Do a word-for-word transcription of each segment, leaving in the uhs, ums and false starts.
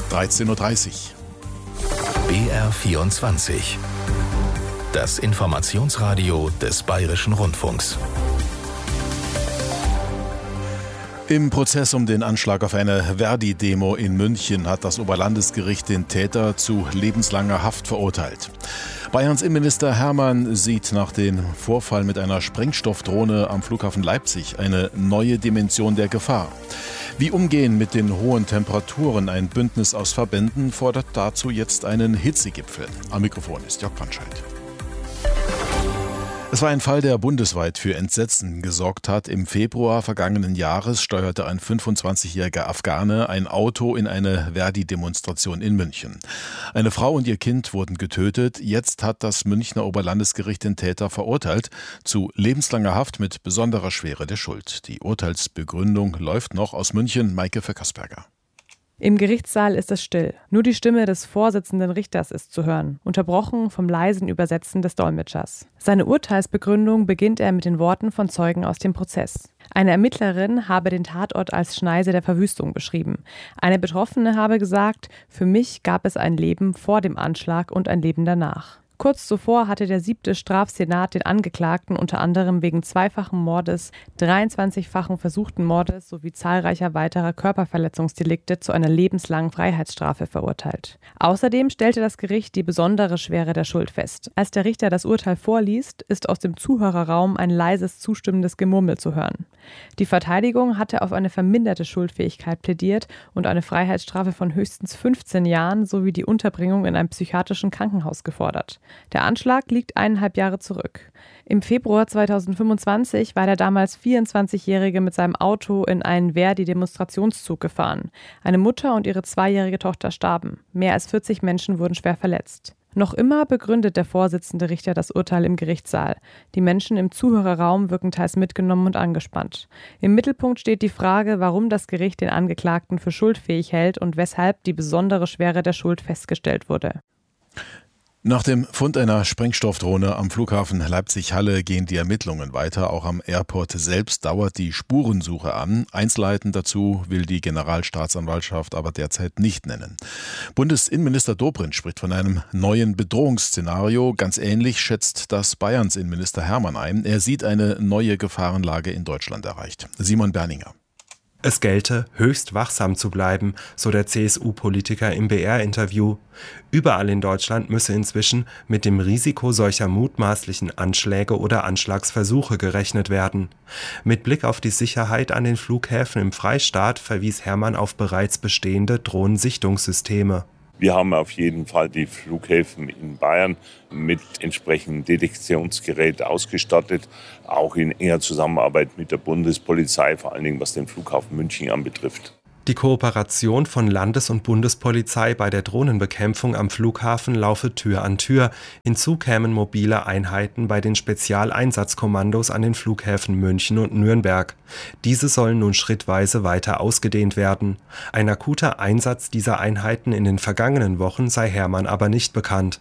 dreizehn Uhr dreißig. B R vierundzwanzig. Das Informationsradio des Bayerischen Rundfunks. Im Prozess um den Anschlag auf eine Verdi-Demo in München hat das Oberlandesgericht den Täter zu lebenslanger Haft verurteilt. Bayerns Innenminister Hermann sieht nach dem Vorfall mit einer Sprengstoffdrohne am Flughafen Leipzig eine neue Dimension der Gefahr. Wie umgehen mit den hohen Temperaturen? Ein Bündnis aus Verbänden fordert dazu jetzt einen Hitzegipfel. Am Mikrofon ist Jörg Panscheid. Es war ein Fall, der bundesweit für Entsetzen gesorgt hat. Im Februar vergangenen Jahres steuerte ein fünfundzwanzigjähriger Afghane ein Auto in eine Verdi-Demonstration in München. Eine Frau und ihr Kind wurden getötet. Jetzt hat das Münchner Oberlandesgericht den Täter verurteilt zu lebenslanger Haft mit besonderer Schwere der Schuld. Die Urteilsbegründung läuft noch. Aus München, Maike Vöckersberger. Im Gerichtssaal ist es still. Nur die Stimme des vorsitzenden Richters ist zu hören, unterbrochen vom leisen Übersetzen des Dolmetschers. Seine Urteilsbegründung beginnt er mit den Worten von Zeugen aus dem Prozess. Eine Ermittlerin habe den Tatort als Schneise der Verwüstung beschrieben. Eine Betroffene habe gesagt, für mich gab es ein Leben vor dem Anschlag und ein Leben danach. Kurz zuvor hatte der siebte Strafsenat den Angeklagten unter anderem wegen zweifachen Mordes, dreiundzwanzigfachen versuchten Mordes sowie zahlreicher weiterer Körperverletzungsdelikte zu einer lebenslangen Freiheitsstrafe verurteilt. Außerdem stellte das Gericht die besondere Schwere der Schuld fest. Als der Richter das Urteil vorliest, ist aus dem Zuhörerraum ein leises, zustimmendes Gemurmel zu hören. Die Verteidigung hatte auf eine verminderte Schuldfähigkeit plädiert und eine Freiheitsstrafe von höchstens fünfzehn Jahren sowie die Unterbringung in einem psychiatrischen Krankenhaus gefordert. Der Anschlag liegt eineinhalb Jahre zurück. Im Februar zweitausendfünfundzwanzig war der damals vierundzwanzigjährige mit seinem Auto in einen Verdi-Demonstrationszug gefahren. Eine Mutter und ihre zweijährige Tochter starben. Mehr als vierzig Menschen wurden schwer verletzt. Noch immer begründet der Vorsitzende Richter das Urteil im Gerichtssaal. Die Menschen im Zuhörerraum wirken teils mitgenommen und angespannt. Im Mittelpunkt steht die Frage, warum das Gericht den Angeklagten für schuldfähig hält und weshalb die besondere Schwere der Schuld festgestellt wurde. Nach dem Fund einer Sprengstoffdrohne am Flughafen Leipzig-Halle gehen die Ermittlungen weiter. Auch am Airport selbst dauert die Spurensuche an. Einzelheiten dazu will die Generalstaatsanwaltschaft aber derzeit nicht nennen. Bundesinnenminister Dobrindt spricht von einem neuen Bedrohungsszenario. Ganz ähnlich schätzt das Bayerns Innenminister Hermann ein. Er sieht eine neue Gefahrenlage in Deutschland erreicht. Simon Berninger. Es gelte, höchst wachsam zu bleiben, so der C S U-Politiker im B R-Interview. Überall in Deutschland müsse inzwischen mit dem Risiko solcher mutmaßlichen Anschläge oder Anschlagsversuche gerechnet werden. Mit Blick auf die Sicherheit an den Flughäfen im Freistaat verwies Hermann auf bereits bestehende Drohnensichtungssysteme. Wir haben auf jeden Fall die Flughäfen in Bayern mit entsprechendem Detektionsgerät ausgestattet, auch in enger Zusammenarbeit mit der Bundespolizei, vor allen Dingen was den Flughafen München anbetrifft. Die Kooperation von Landes- und Bundespolizei bei der Drohnenbekämpfung am Flughafen laufe Tür an Tür. Hinzu kämen mobile Einheiten bei den Spezialeinsatzkommandos an den Flughäfen München und Nürnberg. Diese sollen nun schrittweise weiter ausgedehnt werden. Ein akuter Einsatz dieser Einheiten in den vergangenen Wochen sei Hermann aber nicht bekannt.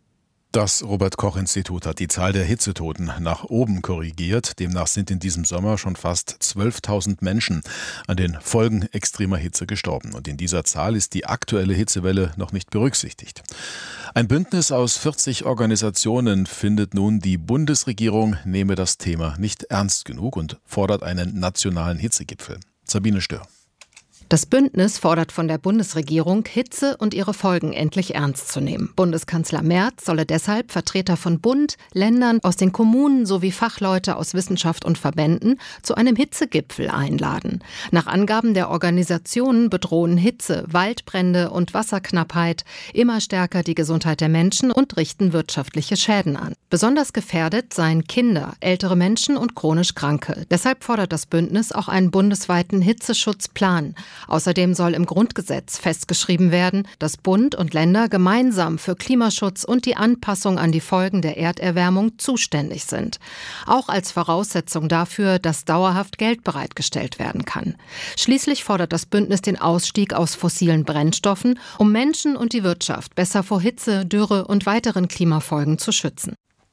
Das Robert-Koch-Institut hat die Zahl der Hitzetoten nach oben korrigiert. Demnach sind in diesem Sommer schon fast zwölftausend Menschen an den Folgen extremer Hitze gestorben. Und in dieser Zahl ist die aktuelle Hitzewelle noch nicht berücksichtigt. Ein Bündnis aus vierzig Organisationen findet nun, die Bundesregierung nehme das Thema nicht ernst genug und fordert einen nationalen Hitzegipfel. Sabine Stör. Das Bündnis fordert von der Bundesregierung, Hitze und ihre Folgen endlich ernst zu nehmen. Bundeskanzler Merz solle deshalb Vertreter von Bund, Ländern, aus den Kommunen sowie Fachleute aus Wissenschaft und Verbänden zu einem Hitzegipfel einladen. Nach Angaben der Organisationen bedrohen Hitze, Waldbrände und Wasserknappheit immer stärker die Gesundheit der Menschen und richten wirtschaftliche Schäden an. Besonders gefährdet seien Kinder, ältere Menschen und chronisch Kranke. Deshalb fordert das Bündnis auch einen bundesweiten Hitzeschutzplan. Außerdem soll im Grundgesetz festgeschrieben werden, dass Bund und Länder gemeinsam für Klimaschutz und die Anpassung an die Folgen der Erderwärmung zuständig sind. Auch als Voraussetzung dafür, dass dauerhaft Geld bereitgestellt werden kann. Schließlich fordert das Bündnis den Ausstieg aus fossilen Brennstoffen, um Menschen und die Wirtschaft besser vor Hitze, Dürre und weiteren Klimafolgen zu schützen.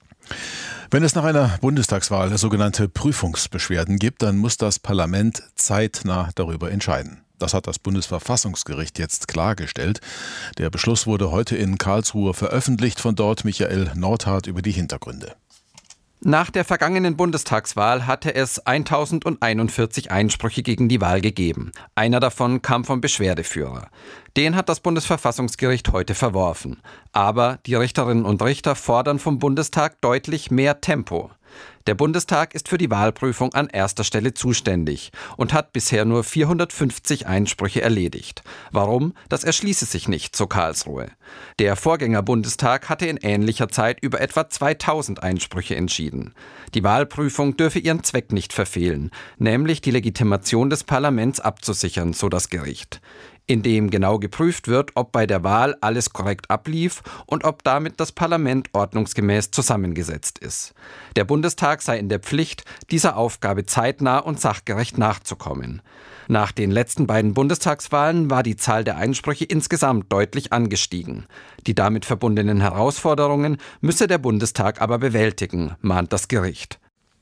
Wenn es nach einer Bundestagswahl sogenannte Prüfungsbeschwerden gibt, dann muss das Parlament zeitnah darüber entscheiden. Das hat das Bundesverfassungsgericht jetzt klargestellt. Der Beschluss wurde heute in Karlsruhe veröffentlicht. Von dort Michael Nordhardt über die Hintergründe. Nach der vergangenen Bundestagswahl hatte es tausendeinundvierzig Einsprüche gegen die Wahl gegeben. Einer davon kam vom Beschwerdeführer. Den hat das Bundesverfassungsgericht heute verworfen. Aber die Richterinnen und Richter fordern vom Bundestag deutlich mehr Tempo. Der Bundestag ist für die Wahlprüfung an erster Stelle zuständig und hat bisher nur vierhundertfünfzig Einsprüche erledigt. Warum? Das erschließe sich nicht, so Karlsruhe. Der Vorgänger-Bundestag hatte in ähnlicher Zeit über etwa zweitausend Einsprüche entschieden. Die Wahlprüfung dürfe ihren Zweck nicht verfehlen, nämlich die Legitimation des Parlaments abzusichern, so das Gericht. In dem genau geprüft wird, ob bei der Wahl alles korrekt ablief und ob damit das Parlament ordnungsgemäß zusammengesetzt ist. Der Bundestag sei in der Pflicht, dieser Aufgabe zeitnah und sachgerecht nachzukommen. Nach den letzten beiden Bundestagswahlen war die Zahl der Einsprüche insgesamt deutlich angestiegen. Die damit verbundenen Herausforderungen müsse der Bundestag aber bewältigen, mahnt das Gericht.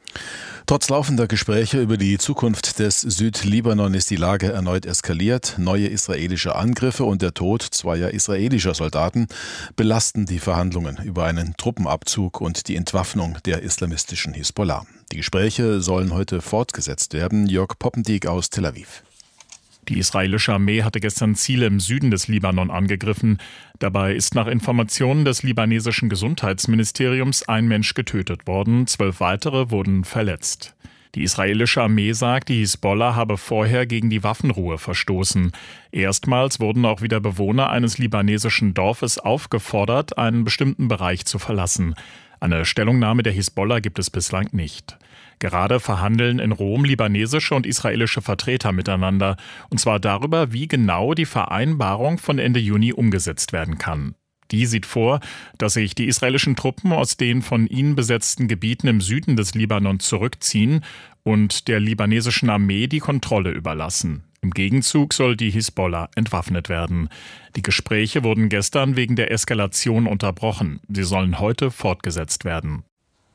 Trotz laufender Gespräche über die Zukunft des Südlibanon ist die Lage erneut eskaliert. Neue israelische Angriffe und der Tod zweier israelischer Soldaten belasten die Verhandlungen über einen Truppenabzug und die Entwaffnung der islamistischen Hisbollah. Die Gespräche sollen heute fortgesetzt werden. Jörg Poppendiek aus Tel Aviv. Die israelische Armee hatte gestern Ziele im Süden des Libanon angegriffen. Dabei ist nach Informationen des libanesischen Gesundheitsministeriums ein Mensch getötet worden, zwölf weitere wurden verletzt. Die israelische Armee sagt, die Hisbollah habe vorher gegen die Waffenruhe verstoßen. Erstmals wurden auch wieder Bewohner eines libanesischen Dorfes aufgefordert, einen bestimmten Bereich zu verlassen. Eine Stellungnahme der Hisbollah gibt es bislang nicht. Gerade verhandeln in Rom libanesische und israelische Vertreter miteinander, und zwar darüber, wie genau die Vereinbarung von Ende Juni umgesetzt werden kann. Die sieht vor, dass sich die israelischen Truppen aus den von ihnen besetzten Gebieten im Süden des Libanon zurückziehen und der libanesischen Armee die Kontrolle überlassen. Im Gegenzug soll die Hisbollah entwaffnet werden. Die Gespräche wurden gestern wegen der Eskalation unterbrochen. Sie sollen heute fortgesetzt werden.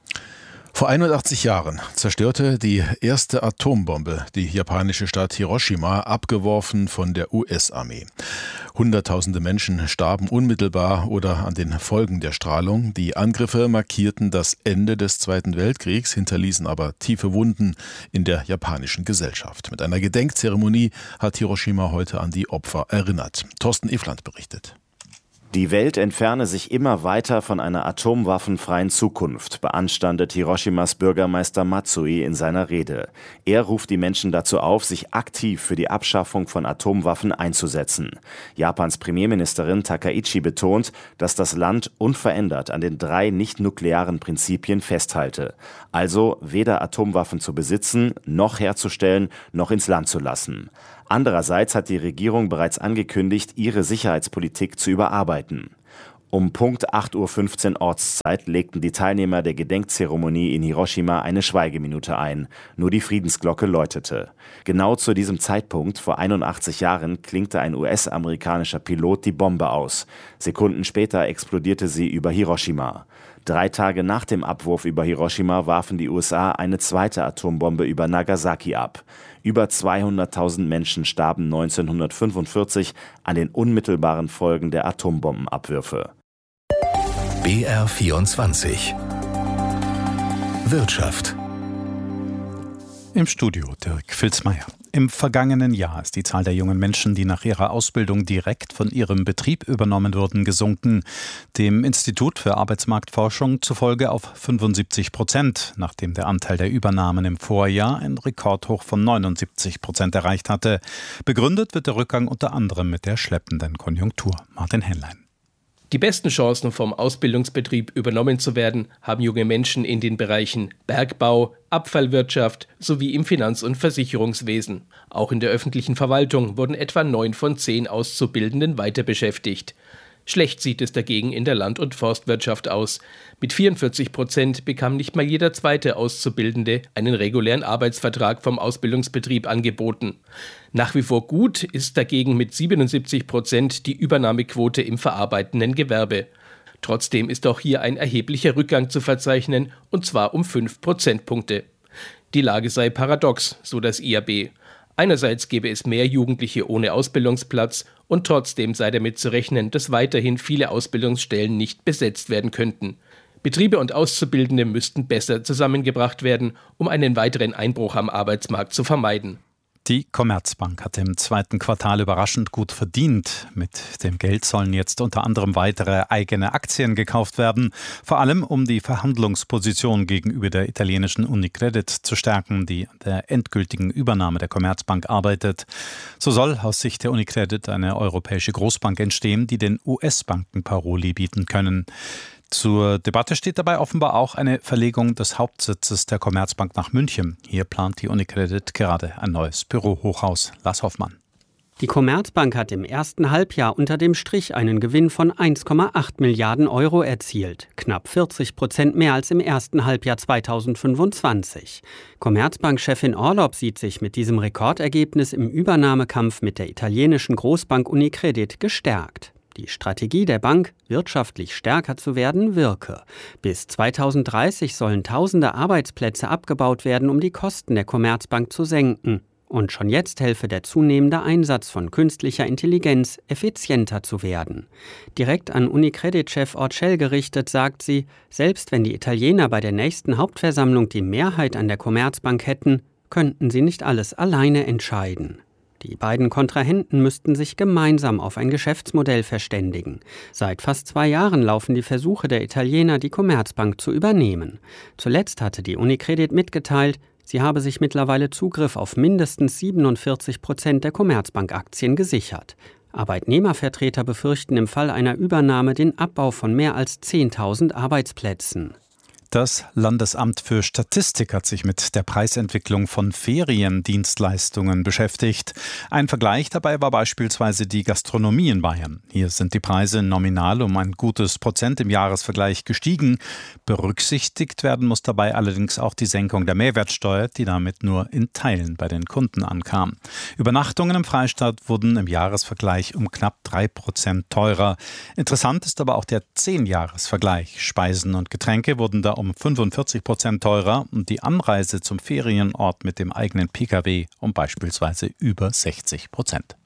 Vor einundachtzig Jahren zerstörte die erste Atombombe die japanische Stadt Hiroshima, abgeworfen von der U S-Armee. Hunderttausende Menschen starben unmittelbar oder an den Folgen der Strahlung. Die Angriffe markierten das Ende des Zweiten Weltkriegs, hinterließen aber tiefe Wunden in der japanischen Gesellschaft. Mit einer Gedenkzeremonie hat Hiroshima heute an die Opfer erinnert. Thorsten Efland berichtet. Die Welt entferne sich immer weiter von einer atomwaffenfreien Zukunft, beanstandet Hiroshimas Bürgermeister Matsui in seiner Rede. Er ruft die Menschen dazu auf, sich aktiv für die Abschaffung von Atomwaffen einzusetzen. Japans Premierministerin Takaichi betont, dass das Land unverändert an den drei nicht-nuklearen Prinzipien festhalte. Also weder Atomwaffen zu besitzen, noch herzustellen, noch ins Land zu lassen. Andererseits hat die Regierung bereits angekündigt, ihre Sicherheitspolitik zu überarbeiten. Um Punkt acht Uhr fünfzehn Ortszeit legten die Teilnehmer der Gedenkzeremonie in Hiroshima eine Schweigeminute ein. Nur die Friedensglocke läutete. Genau zu diesem Zeitpunkt, vor einundachtzig Jahren, klinkte ein U S-amerikanischer Pilot die Bombe aus. Sekunden später explodierte sie über Hiroshima. Drei Tage nach dem Abwurf über Hiroshima warfen die U S A eine zweite Atombombe über Nagasaki ab. Über zweihunderttausend Menschen starben neunzehnhundertfünfundvierzig an den unmittelbaren Folgen der Atombombenabwürfe. B R vierundzwanzig Wirtschaft. Im Studio Dirk Filzmeier. Im vergangenen Jahr ist die Zahl der jungen Menschen, die nach ihrer Ausbildung direkt von ihrem Betrieb übernommen wurden, gesunken. Dem Institut für Arbeitsmarktforschung zufolge auf fünfundsiebzig Prozent, nachdem der Anteil der Übernahmen im Vorjahr ein Rekordhoch von neunundsiebzig Prozent erreicht hatte. Begründet wird der Rückgang unter anderem mit der schleppenden Konjunktur. Martin Henlein. Die besten Chancen, vom Ausbildungsbetrieb übernommen zu werden, haben junge Menschen in den Bereichen Bergbau, Abfallwirtschaft sowie im Finanz- und Versicherungswesen. Auch in der öffentlichen Verwaltung wurden etwa neun von zehn Auszubildenden weiter beschäftigt. Schlecht sieht es dagegen in der Land- und Forstwirtschaft aus. Mit vierundvierzig Prozent bekam nicht mal jeder zweite Auszubildende einen regulären Arbeitsvertrag vom Ausbildungsbetrieb angeboten. Nach wie vor gut ist dagegen mit siebenundsiebzig Prozent die Übernahmequote im verarbeitenden Gewerbe. Trotzdem ist auch hier ein erheblicher Rückgang zu verzeichnen, und zwar um fünf Prozentpunkte. Die Lage sei paradox, so das I A B. Einerseits gäbe es mehr Jugendliche ohne Ausbildungsplatz und trotzdem sei damit zu rechnen, dass weiterhin viele Ausbildungsstellen nicht besetzt werden könnten. Betriebe und Auszubildende müssten besser zusammengebracht werden, um einen weiteren Einbruch am Arbeitsmarkt zu vermeiden. Die Commerzbank hat im zweiten Quartal überraschend gut verdient. Mit dem Geld sollen jetzt unter anderem weitere eigene Aktien gekauft werden, vor allem um die Verhandlungsposition gegenüber der italienischen Unicredit zu stärken, die an der endgültigen Übernahme der Commerzbank arbeitet. So soll aus Sicht der Unicredit eine europäische Großbank entstehen, die den U S-Banken Paroli bieten können. Zur Debatte steht dabei offenbar auch eine Verlegung des Hauptsitzes der Commerzbank nach München. Hier plant die Unicredit gerade ein neues Bürohochhaus. Lars Hoffmann. Die Commerzbank hat im ersten Halbjahr unter dem Strich einen Gewinn von eins Komma acht Milliarden Euro erzielt. Knapp vierzig Prozent mehr als im ersten Halbjahr zweitausendfünfundzwanzig. Commerzbank-Chefin Orlopp sieht sich mit diesem Rekordergebnis im Übernahmekampf mit der italienischen Großbank Unicredit gestärkt. Die Strategie der Bank, wirtschaftlich stärker zu werden, wirke. Bis zweitausenddreißig sollen tausende Arbeitsplätze abgebaut werden, um die Kosten der Commerzbank zu senken. Und schon jetzt helfe der zunehmende Einsatz von künstlicher Intelligenz, effizienter zu werden. Direkt an Unicredit-Chef Orcel gerichtet sagt sie, selbst wenn die Italiener bei der nächsten Hauptversammlung die Mehrheit an der Commerzbank hätten, könnten sie nicht alles alleine entscheiden. Die beiden Kontrahenten müssten sich gemeinsam auf ein Geschäftsmodell verständigen. Seit fast zwei Jahren laufen die Versuche der Italiener, die Commerzbank zu übernehmen. Zuletzt hatte die Unicredit mitgeteilt, sie habe sich mittlerweile Zugriff auf mindestens siebenundvierzig Prozent der Commerzbank-Aktien gesichert. Arbeitnehmervertreter befürchten im Fall einer Übernahme den Abbau von mehr als zehntausend Arbeitsplätzen. Das Landesamt für Statistik hat sich mit der Preisentwicklung von Feriendienstleistungen beschäftigt. Ein Vergleich dabei war beispielsweise die Gastronomie in Bayern. Hier sind die Preise nominal um ein gutes Prozent im Jahresvergleich gestiegen. Berücksichtigt werden muss dabei allerdings auch die Senkung der Mehrwertsteuer, die damit nur in Teilen bei den Kunden ankam. Übernachtungen im Freistaat wurden im Jahresvergleich um knapp drei Prozent teurer. Interessant ist aber auch der Zehn-Jahres-Vergleich. Speisen und Getränke wurden da um fünfundvierzig Prozent teurer und die Anreise zum Ferienort mit dem eigenen Pkw um beispielsweise über sechzig Prozent.